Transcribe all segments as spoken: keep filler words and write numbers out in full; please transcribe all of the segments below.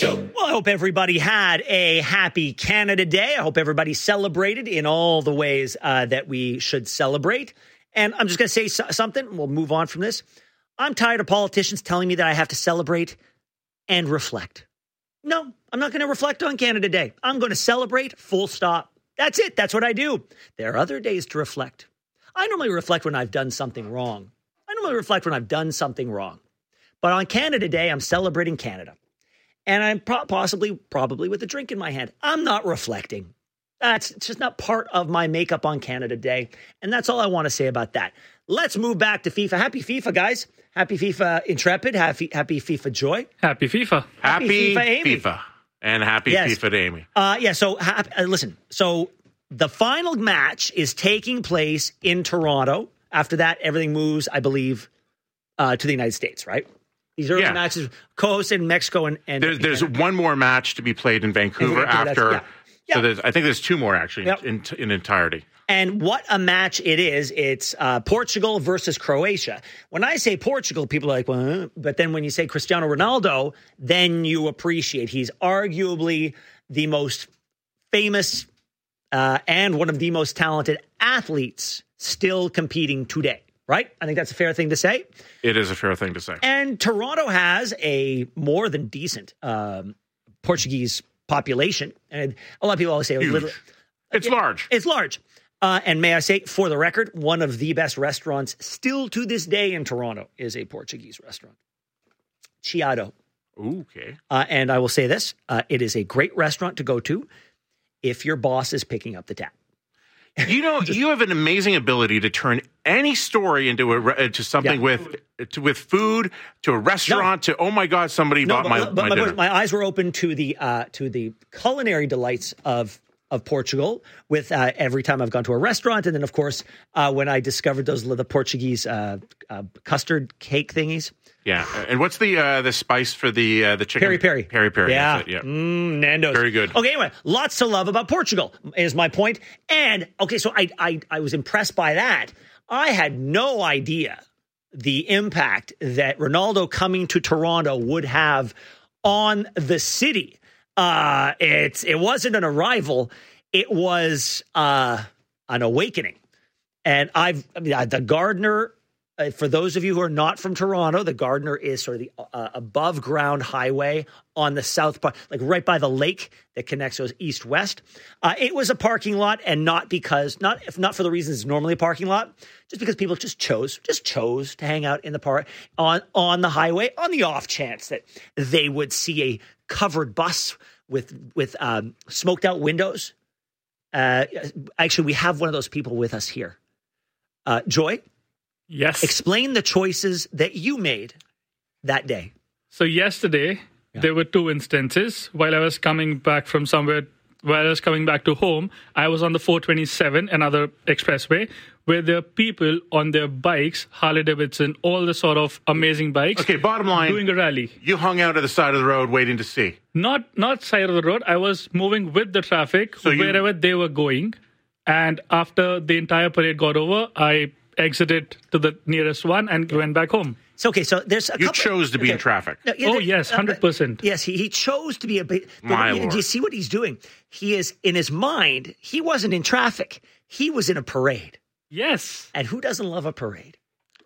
Show. Well, I hope everybody had a happy Canada Day. I hope everybody celebrated in all the ways uh, that we should celebrate. And I'm just going to say so- something. We'll move on from this. I'm tired of politicians telling me that I have to celebrate and reflect. No, I'm not going to reflect on Canada Day. I'm going to celebrate, full stop. That's it. That's what I do. There are other days to reflect. I normally reflect when I've done something wrong. I normally reflect when I've done something wrong. But on Canada Day, I'm celebrating Canada. And I'm pro- possibly, probably with a drink in my hand. I'm not reflecting. That's it's just not part of my makeup on Canada Day. And that's all I want to say about that. Let's move back to FIFA. Happy FIFA, guys. Happy FIFA Intrepid. Happy, happy FIFA Joy. Happy FIFA. Happy, Happy FIFA, Amy. FIFA. And happy Yes. FIFA to Amy. Uh, yeah, so ha- uh, listen. So the final match is taking place in Toronto. After that, everything moves, I believe, uh, to the United States, right? These early Yeah. matches, co-hosted in Mexico and, and There's, there's Canada. one more match to be played in Vancouver Vancouver, that's- after. yeah. Yeah. So there's, I think there's two more actually Yep. in, in entirety. And what a match it is. It's uh, Portugal versus Croatia. When I say Portugal, people are like, well, but then when you say Cristiano Ronaldo, then you appreciate he's arguably the most famous uh, and one of the most talented athletes still competing today, right? I think that's a fair thing to say. It is a fair thing to say. And Toronto has a more than decent um, Portuguese population. And a lot of people always say, Huge. little, It's large. it's large. Uh, and may I say, for the record, one of the best restaurants still to this day in Toronto is a Portuguese restaurant. Chiado. Ooh, okay. Uh, and I will say this, uh, it is a great restaurant to go to if your boss is picking up the tab. You know, you have an amazing ability to turn any story into a re- to something Yeah. with to, with food, to a restaurant, to oh my god, somebody No, bought but, my, but, my but dinner. my eyes were open to the uh, to the culinary delights of of Portugal. With uh, every time I've gone to a restaurant, and then of course uh, when I discovered those the Portuguese uh, uh, custard cake thingies. Yeah, and what's the uh, the spice for the uh, the chicken? Peri peri. Peri peri. Yeah. That's it, yeah. Mm, Nando's. Very good. Okay, anyway, lots to love about Portugal is my point. And, okay, so I, I, I was impressed by that. I had no idea the impact that Ronaldo coming to Toronto would have on the city. Uh, it's, it wasn't an arrival. It was uh, an awakening. And I've, I mean, the Gardner... Uh, for those of you who are not from Toronto, the Gardner is sort of the uh, above ground highway on the south part, like right by the lake that connects those east west. Uh, it was a parking lot, and not because not if not for the reasons it's normally a parking lot, just because people just chose just chose to hang out in the park on on the highway on the off chance that they would see a covered bus with with um, smoked out windows. Uh, actually, we have one of those people with us here, uh, Joy. Yes. Explain the choices that you made that day. So yesterday, Yeah. there were two instances. While I was coming back from somewhere, while I was coming back to home, I was on the four twenty-seven, another expressway, where there are people on their bikes, Harley Davidson, all the sort of amazing bikes. Okay, bottom line, Doing a rally. you hung out at the side of the road waiting to see. Not not side of the road. I was moving with the traffic So you- wherever they were going. And after the entire parade got over, I exited to the nearest one and went back home. So, okay, so there's a You couple... chose to be in okay. traffic. No, yeah, Oh, there- yes, uh, one hundred percent. Yes, he, he chose to be a bit... My do you lord. see what he's doing? He is, in his mind, he wasn't in traffic. He was in a parade. Yes. And who doesn't love a parade?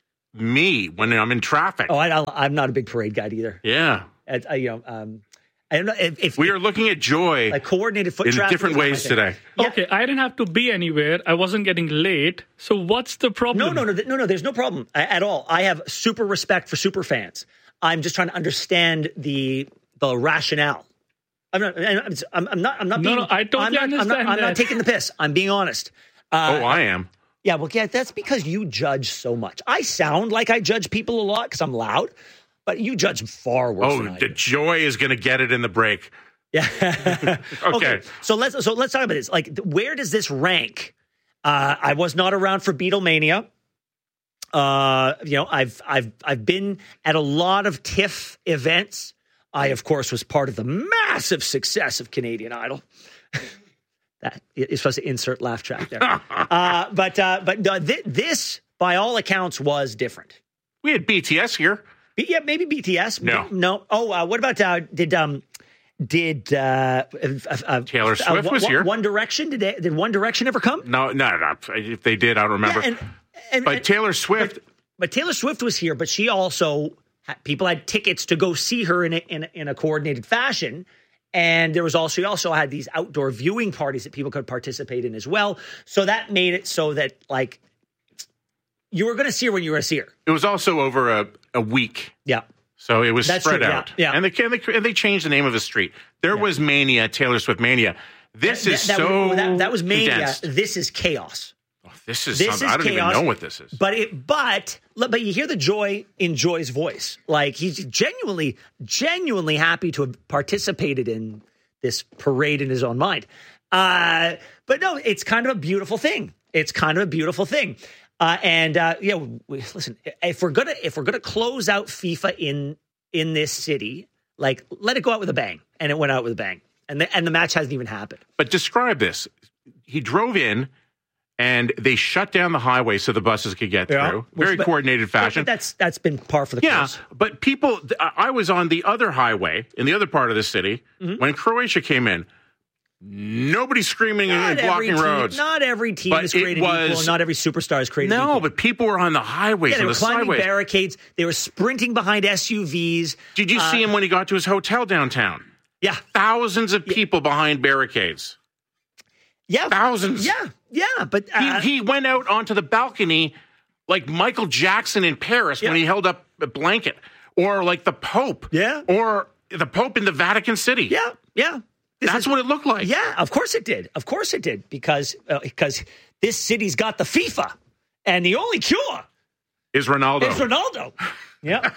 Me, when I'm in traffic. Oh, I, don't- I'm not a big parade guy either. Yeah. I, I, you know, um, I don't know if... if We are looking at joy like coordinated foot in traffic different is not my ways thing. today. Yeah. Okay, I didn't have to be anywhere. I wasn't getting late. So what's the problem? No, no, no, th- no, no. There's no problem a- at all. I have super respect for super fans. I'm just trying to understand the the rationale. I'm not. I'm, I'm I'm not. I'm not No, being. no, I totally I'm not, I'm not, understand I'm not that. taking the piss. I'm being honest. Uh, Oh, I am. Yeah, well, yeah, that's because you judge so much. I sound like I judge people a lot because I'm loud, but you judge far worse Oh, than I the do. joy is going to get it in the break. Yeah. Okay. So let's so let's talk about this. Like, th- where does this rank? Uh, I was not around for Beatlemania. Uh, you know, I've I've I've been at a lot of TIFF events. I, of course, was part of the massive success of Canadian Idol. That is supposed to insert laugh track there. uh, but uh, but uh, th- this, by all accounts, was different. We had B T S here. B- yeah, maybe B T S. No. no. Oh, uh, what about uh, did um did uh, uh, Taylor Swift uh, was one, here. One Direction did they, did One Direction ever come? No, no, no. If they did, I don't remember. Yeah, and, and, but and, Taylor Swift. But, but Taylor Swift was here, but she also had, people had tickets to go see her in a, in a, in a coordinated fashion. And there was also, she also had these outdoor viewing parties that people could participate in as well. So that made it so that, like, you were going to see her when you were going to see her. It was also over a, a week. Yeah. So it was That's spread true, out. yeah, yeah. And, they, and, they, and they changed the name of the street. There Yeah. was Mania, Taylor Swift Mania. This that, is that, so that, that was Mania. condensed. This is chaos. Oh, this is This something. is I don't chaos, even know what this is. But it, but, but you hear the joy in Joy's voice. Like, he's genuinely, genuinely happy to have participated in this parade in his own mind. Uh, but no, it's kind of a beautiful thing. It's kind of a beautiful thing. Uh, and uh, yeah, we, listen, if we're gonna if we're gonna close out FIFA in in this city, like, let it go out with a bang. And it went out with a bang. And the, and the match hasn't even happened. But describe this. He drove in, and they shut down the highway so the buses could get Yeah. through. Which- Very but- coordinated fashion. But that's that's been par for the Yeah, course. but people, I I was on the other highway in the other part of the city Mm-hmm. when Croatia came in. Nobody screaming and blocking team, roads. Not every team But is it created equal. was- And not every superstar is created equal. No, but people were on the highways Yeah, they and were the climbing sideways. barricades. They were sprinting behind S U Vs. Did you Uh, see him when he got to his hotel downtown? Yeah, Thousands of people behind barricades. yeah, Thousands. yeah, yeah. But uh, He, he went out onto the balcony like Michael Jackson in Paris when Yeah. he held up a blanket, or like the Pope. Yeah. Or the Pope in the Vatican City. yeah, yeah. This That's is- what it looked like. Yeah, of course it did. Of course it did because uh, because this city's got the FIFA, and the only cure Is Ronaldo. is Ronaldo. Yeah.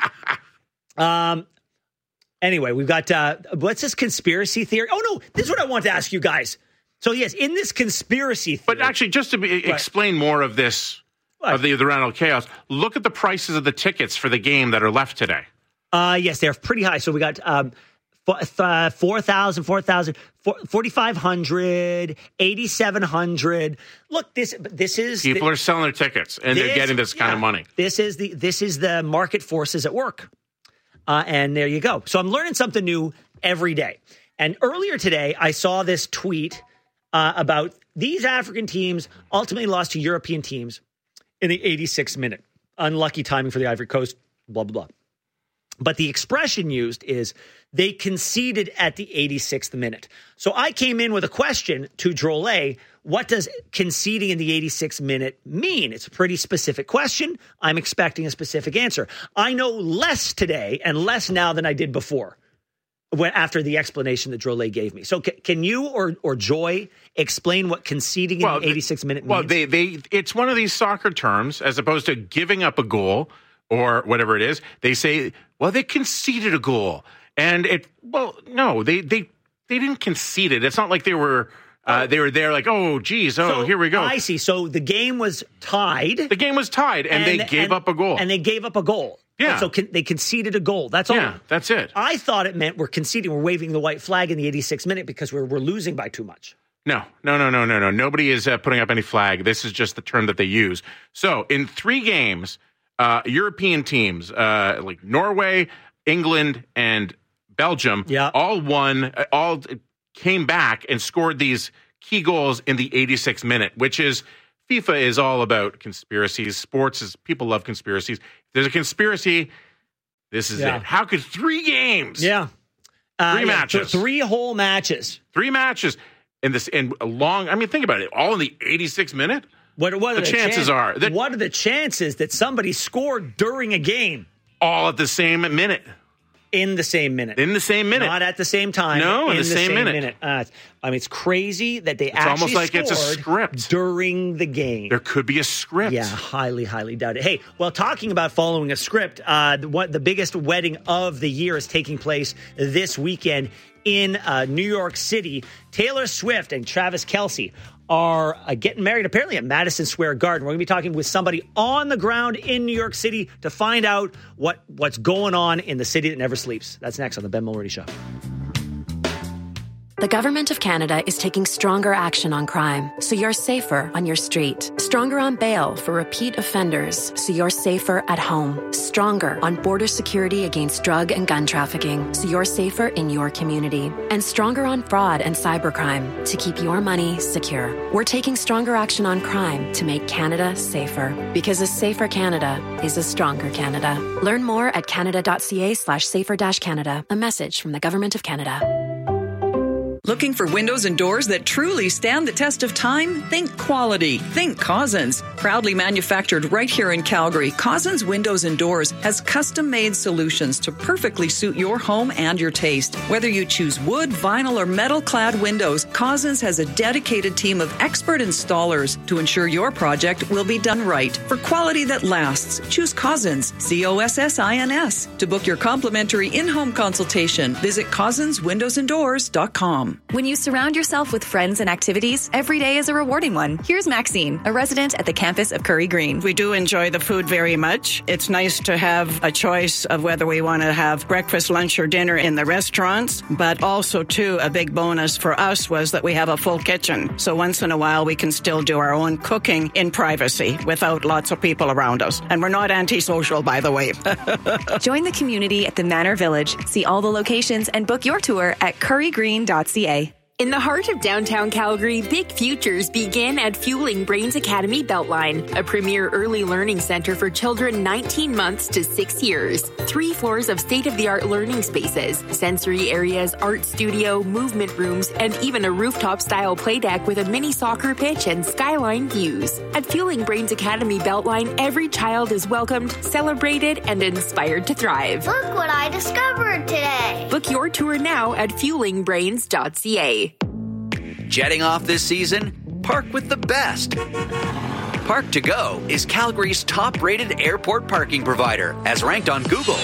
um. Anyway, we've got uh, what's this conspiracy theory? Oh no, this is what I want to ask you guys. So yes, in this conspiracy theory, But actually, just to be, explain more of this, What? of the, the Ronaldo chaos, look at the prices of the tickets for the game that are left today. Uh, yes, they're pretty high. So we got um, four thousand, four thousand, four thousand, forty-five hundred, eighty-seven hundred. Look, this this is People are selling their tickets, and they're this- getting this kind yeah, of money. This is the this is the market forces at work, uh, and there you go. So I'm learning something new every day. And earlier today, I saw this tweet uh, about these African teams ultimately lost to European teams in the eighty-sixth minute. Unlucky timing for the Ivory Coast. Blah blah blah. But the expression used is they conceded at the eighty-sixth minute. So I came in with a question to Drolet. What does conceding in the eighty-sixth minute mean? It's a pretty specific question. I'm expecting a specific answer. I know less today and less now than I did before when, after the explanation that Drolet gave me. So ca- can you or, or Joy explain what conceding in the eighty-sixth minute means? Well, they, they, it's one of these soccer terms, as opposed to giving up a goal or whatever it is. They say, well, they conceded a goal. And it, well, no, they, they, they didn't concede it. It's not like they were, uh, they were there like, oh, geez, oh, So, here we go. I see. So the game was tied. The game was tied, and, they gave and- up a goal. And they gave up a goal. Yeah. So con- they conceded a goal. That's all. yeah, that's it. I thought it meant we're conceding, we're waving the white flag in the eighty-sixth minute because we're we're losing by too much. No, no, no, no, no, no. Nobody is uh, putting up any flag. This is just the term that they use. So in three games, uh, European teams uh, like Norway, England, and Belgium Yeah. all won, uh, all came back and scored these key goals in the eighty-sixth minute, which is FIFA is all about conspiracies. Sports is people love conspiracies. If there's a conspiracy, this is Yeah. it. How could three games, Yeah. Uh, Three yeah, matches. th- three whole matches. three matches in this in a long? I mean, think about it. All in the eighty-sixth minute. What, what are The chances chan- are that- what are the chances that somebody scored during a game All at the same minute. in the same minute? In the same minute. Not at the same time. No, in the same minute. Uh, I mean, it's crazy that they It's actually almost like it's a scored script. during the game. There could be a script. Yeah, highly, highly doubt it. Hey, well, talking about following a script, uh, the, what, the biggest wedding of the year is taking place this weekend in uh, New York City. Taylor Swift and Travis Kelce are uh, getting married apparently at Madison Square Garden. We're going to be talking with somebody on the ground in New York City to find out what, what's going on in the city that never sleeps. That's next on the Ben Mulroney Show. The Government of Canada is taking stronger action on crime, so you're safer on your street. Stronger on bail for repeat offenders, so you're safer at home. Stronger on border security against drug and gun trafficking, so you're safer in your community. And stronger on fraud and cybercrime, to keep your money secure. We're taking stronger action on crime to make Canada safer. Because a safer Canada is a stronger Canada. Learn more at canada.ca slash safer dash Canada. A message from the Government of Canada. Looking for windows and doors that truly stand the test of time? Think quality. Think Cousins. Proudly manufactured right here in Calgary, Cousins Windows and Doors has custom-made solutions to perfectly suit your home and your taste. Whether you choose wood, vinyl, or metal-clad windows, Cousins has a dedicated team of expert installers to ensure your project will be done right. For quality that lasts, choose Cousins, C O S S I N S. To book your complimentary in-home consultation, visit cousins windows and doors dot com. When you surround yourself with friends and activities, every day is a rewarding one. Here's Maxine, a resident at the campus of Curry Green. We do enjoy the food very much. It's nice to have a choice of whether we want to have breakfast, lunch, or dinner in the restaurants, but also, too, a big bonus for us was that we have a full kitchen. So once in a while, we can still do our own cooking in privacy without lots of people around us. And we're not antisocial, by the way. Join the community at the Manor Village. See all the locations and book your tour at curry green dot c a. In the heart of downtown Calgary, big futures begin at Fueling Brains Academy Beltline, a premier early learning center for children nineteen months to six years. Three floors of state-of-the-art learning spaces, sensory areas, art studio, movement rooms, and even a rooftop-style play deck with a mini soccer pitch and skyline views. At Fueling Brains Academy Beltline, every child is welcomed, celebrated, and inspired to thrive. Look what I discovered today. Book your tour now at fueling brains dot c a. Jetting off this season? Park with the best. Park to Go is Calgary's top-rated airport parking provider, as ranked on Google.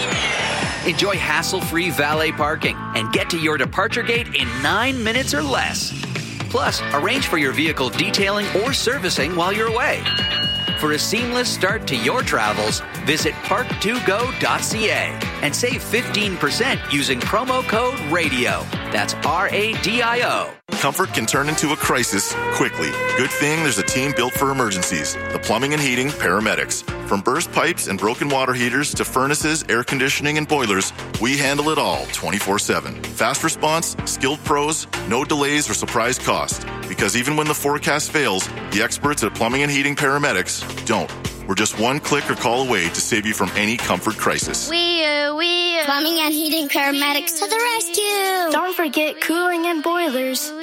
Enjoy hassle-free valet parking and get to your departure gate in nine minutes or less. Plus, arrange for your vehicle detailing or servicing while you're away. For a seamless start to your travels, visit park to go dot c a and save fifteen percent using promo code RADIO. That's R A D I O. Comfort can turn into a crisis quickly. Good thing there's a team built for emergencies. The Plumbing and Heating Paramedics. From burst pipes and broken water heaters to furnaces, air conditioning, and boilers, we handle it all twenty-four seven. Fast response, skilled pros, no delays or surprise cost. Because even when the forecast fails, the experts at Plumbing and Heating Paramedics don't. We're just one click or call away to save you from any comfort crisis. We, uh, we, uh, Plumbing and Heating Paramedics to the rescue. Don't forget cooling and boilers.